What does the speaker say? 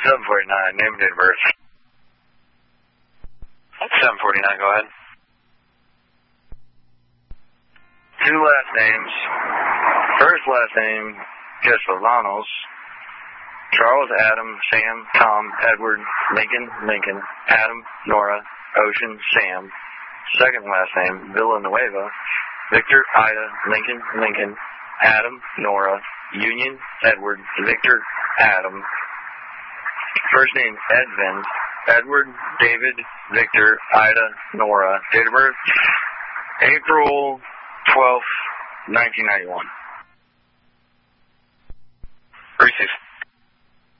749, name and date of birth. 749, go ahead. 2 last names. First last name, Castellanos. Charles, Adam, Sam, Tom, Edward, Lincoln, Adam, Nora, Ocean, Sam. Second last name, Villanueva. Victor, Ida, Lincoln, Adam, Nora, Union, Edward, Victor, Adam. First name, Edvin, Edward, David, Victor, Ida, Nora. Date of birth, April 12th, 1991. 36.